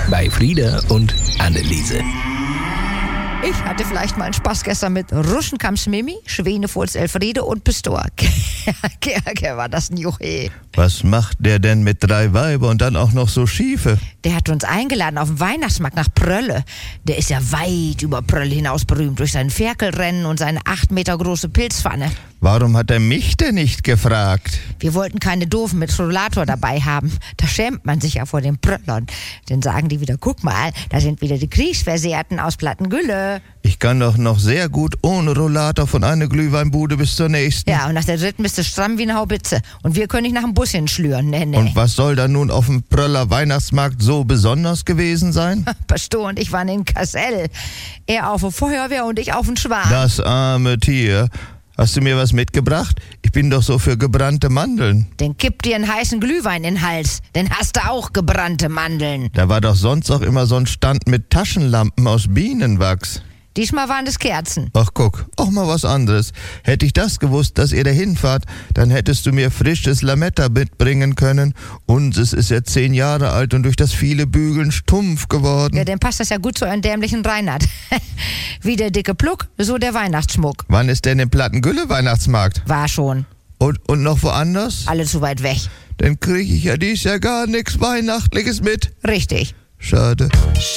bei Frieda und Anneliese. Ich hatte vielleicht mal einen Spaß gestern mit Ruschenkamps Mimi, Schwenefurz Elfriede und Pistor. Kerke war das ein Juche. Was macht der denn mit 3 Weiber und dann auch noch so Schiefe? Der hat uns eingeladen auf den Weihnachtsmarkt nach Prölle. Der ist ja weit über Prölle hinaus berühmt durch sein Ferkelrennen und seine 8 Meter große Pilzpfanne. Warum hat er mich denn nicht gefragt? Wir wollten keine Doofen mit Rollator dabei haben. Da schämt man sich ja vor den Pröllern. Dann sagen die wieder, guck mal, da sind wieder die Kriegsversehrten aus Plattengülle. Ich kann doch noch sehr gut ohne Rollator von einer Glühweinbude bis zur nächsten. Ja, und nach der 3. bist du stramm wie eine Haubitze. Und wir können nicht nach dem Bus hinschlüren. Nee. Und was soll da nun auf dem Pröller Weihnachtsmarkt so besonders gewesen sein? Pastor und ich waren in Kassel. Er auf der Feuerwehr und ich auf den Schwan. Das arme Tier. Hast du mir was mitgebracht? Ich bin doch so für gebrannte Mandeln. Dann kipp dir einen heißen Glühwein in den Hals. Dann hast du auch gebrannte Mandeln. Da war doch sonst auch immer so ein Stand mit Taschenlampen aus Bienenwachs. Diesmal waren das Kerzen. Ach guck, auch mal was anderes. Hätte ich das gewusst, dass ihr da hinfahrt, dann hättest du mir frisches Lametta mitbringen können. Unseres ist ja 10 Jahre alt und durch das viele Bügeln stumpf geworden. Ja, dann passt das ja gut zu einem dämlichen Reinhard. Wie der dicke Pluck, so der Weihnachtsschmuck. Wann ist denn im Plattengülle Weihnachtsmarkt? War schon. Und noch woanders? Alle zu weit weg. Dann kriege ich ja dies Jahr gar nichts Weihnachtliches mit. Richtig. Schade.